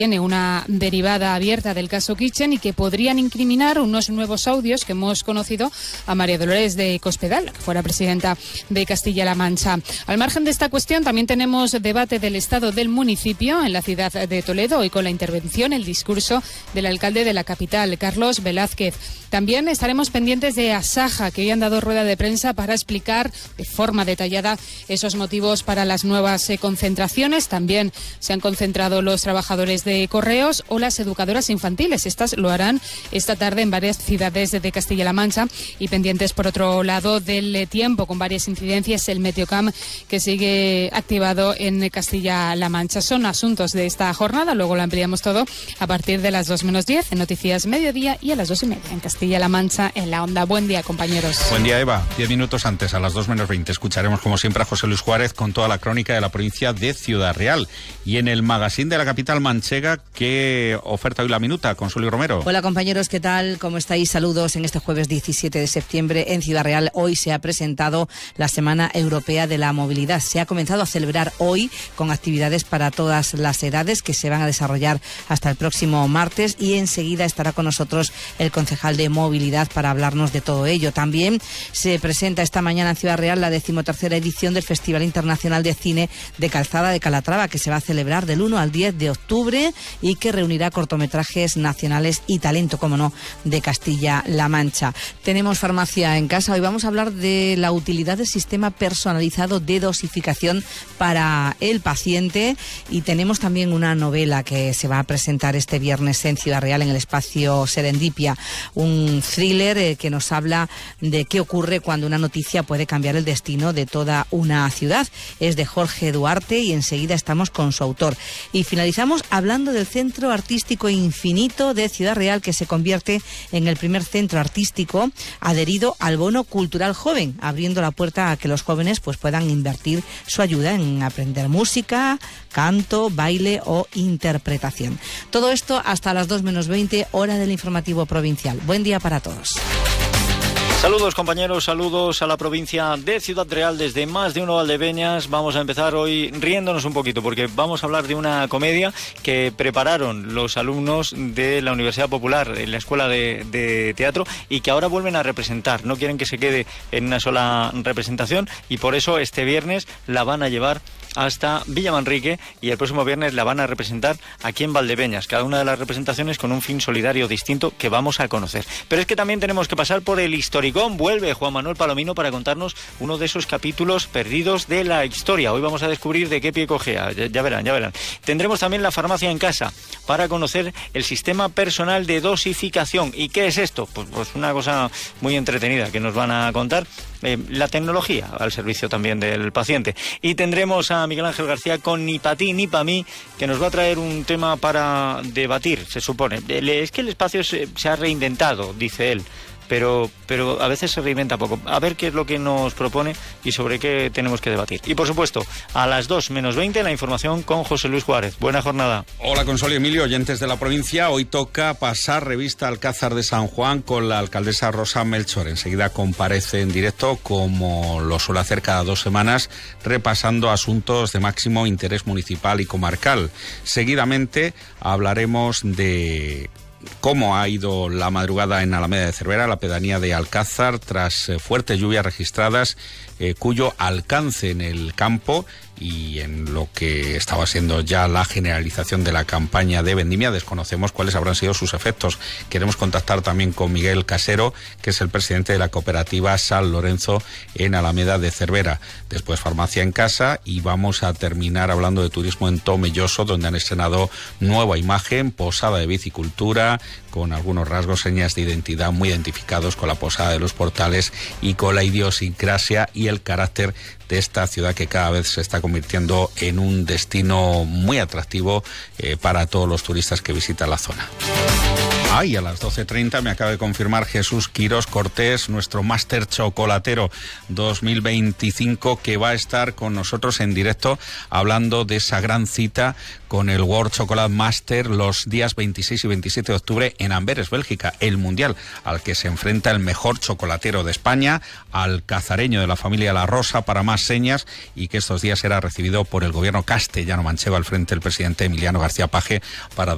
Tiene una derivada abierta del caso Kitchen y que podrían incriminar unos nuevos audios que hemos conocido a María Dolores de Cospedal, que fuera presidenta de Castilla-La Mancha. Al margen de esta cuestión, también tenemos debate del estado del municipio en la ciudad de Toledo, hoy con la intervención, el discurso del alcalde de la capital, Carlos Velázquez. También estaremos pendientes de Asaja, que hoy han dado rueda de prensa para explicar de forma detallada esos motivos para las nuevas concentraciones. También se han concentrado los trabajadores de Correos o las educadoras infantiles. Estas lo harán esta tarde en varias ciudades de Castilla-La Mancha. Y pendientes, por otro lado, del tiempo, con varias incidencias, el Meteocam que sigue activado en Castilla-La Mancha. Son asuntos de esta jornada, luego lo ampliamos todo a partir de las 2:10 en Noticias Mediodía y a las 2:30 en Castilla-La Mancha en la Onda. Buen día, compañeros. Buen día, Eva. 10 minutos antes, a las 2:20, escucharemos como siempre a José Luis Juárez con toda la crónica de la provincia de Ciudad Real. Y en el magazín de la capital manchega, ¿qué oferta hoy la minuta? Consuelo Romero. Hola, compañeros, ¿qué tal? ¿Cómo estáis? Saludos. En este jueves 17 de septiembre en Ciudad Real, hoy se ha presentado la Semana Europea de la Movilidad. Se ha comenzado a celebrar hoy con actividades para todas las edades que se van a desarrollar hasta el próximo martes, y enseguida estará con nosotros el concejal de Movilidad para hablarnos de todo ello. También se presenta esta mañana en Ciudad Real la 13ª edición del Festival Internacional de Cine de Calzada de Calatrava, que se va a celebrar del 1 al 10 de octubre y que reunirá cortometrajes nacionales y talento, como no, de Castilla-La Mancha. Tenemos farmacia en casa. Hoy vamos a hablar de la utilidad del sistema personalizado de dosificación para el paciente, y tenemos también una novela que se va a presentar este viernes en Ciudad Real en el espacio Serendipia, un thriller que nos habla de qué ocurre cuando una noticia puede cambiar el destino de toda una ciudad. Es de Jorge Duarte y enseguida estamos con su autor. Y finalizamos hablando del Centro Artístico Infinito de Ciudad Real, que se convierte en el primer centro artístico adherido al Bono Cultural Joven, abriendo la puerta a que los jóvenes pues puedan invertir su ayuda en aprender música, canto, baile o interpretación. Todo esto hasta las 2:20, hora del informativo provincial. Buen día para todos. Saludos, compañeros, saludos a la provincia de Ciudad Real desde Más de Uno Valdepeñas. Vamos a empezar hoy riéndonos un poquito porque vamos a hablar de una comedia que prepararon los alumnos de la Universidad Popular en la Escuela de Teatro y que ahora vuelven a representar. No quieren que se quede en una sola representación y por eso este viernes la van a llevar hasta Villamanrique y el próximo viernes la van a representar aquí en Valdepeñas. Cada una de las representaciones con un fin solidario distinto que vamos a conocer. Pero es que también tenemos que pasar por el historicón. Vuelve Juan Manuel Palomino para contarnos uno de esos capítulos perdidos de la historia. Hoy vamos a descubrir de qué pie cojea. Ya verán. Tendremos también la farmacia en casa para conocer el sistema personal de dosificación. ¿Y qué es esto? Pues una cosa muy entretenida que nos van a contar. La tecnología al servicio también del paciente. Y tendremos a Miguel Ángel García con Ni pa' ti ni pa' mí, que nos va a traer un tema para debatir, se supone. Es que el espacio se ha reinventado, dice él. Pero a veces se reinventa poco. A ver qué es lo que nos propone y sobre qué tenemos que debatir. Y por supuesto, a las 2:20 la información con José Luis Juárez. Buena jornada. Hola, Consuelo y Emilio, oyentes de la provincia. Hoy toca pasar revista al Alcázar de San Juan con la alcaldesa Rosa Melchor. Enseguida comparece en directo, como lo suele hacer cada 2 semanas, repasando asuntos de máximo interés municipal y comarcal. Seguidamente hablaremos de cómo ha ido la madrugada en Alameda de Cervera, la pedanía de Alcázar, tras fuertes lluvias registradas, cuyo alcance en el campo y en lo que estaba siendo ya la generalización de la campaña de vendimia, desconocemos cuáles habrán sido sus efectos. Queremos contactar también con Miguel Casero, que es el presidente de la cooperativa San Lorenzo en Alameda de Cervera. Después farmacia en casa y vamos a terminar hablando de turismo en Tomelloso, donde han estrenado nueva imagen, posada de bicicultura, con algunos rasgos, señas de identidad muy identificados con la posada de los Portales y con la idiosincrasia y el carácter de esta ciudad que cada vez se está convirtiendo en un destino muy atractivo para todos los turistas que visitan la zona. Y a las 12:30 me acaba de confirmar Jesús Quirós Cortés, nuestro máster chocolatero 2025, que va a estar con nosotros en directo hablando de esa gran cita con el World Chocolate Master los días 26 y 27 de octubre en Amberes, Bélgica, el mundial al que se enfrenta el mejor chocolatero de España, al cazareño de la familia La Rosa, para más señas, y que estos días será recibido por el gobierno castellano manchego al frente del presidente Emiliano García Paje para